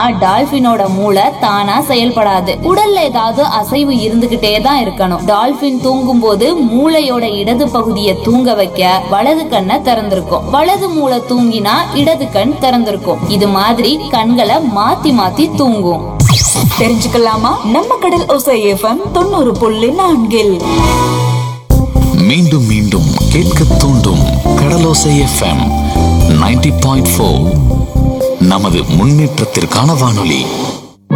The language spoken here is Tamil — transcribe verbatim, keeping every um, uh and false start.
டால்பினோட மூளை தானா செயல்படாது. உடல்ல ஏதாவது அசைவு இருந்துகிட்டே தான் இருக்கணும். டால்பின் தூங்கும் போது மூளையோட இடது பகுதியை தூங்க வைக்க வலது கண்ணை திறந்திருக்கும். வலது மூளை தூங்கினா இடது கண் திறந்திருக்கும். இது மாதிரி கண்களை மாத்தி மாத்தி தூங்கும். தெரிஞ்சுக்கலாமா நம்ம கடல் ஓசை எஃப்எம் தொண்ணூறு புள்ளி நான்கில். மீண்டும் மீண்டும் கேட்க தூண்டும் கடலோசை எஃப்எம் நைன்டி பாயிண்ட் ஃபோர் நமது முன்னேற்றத்திற்கான வானொலி.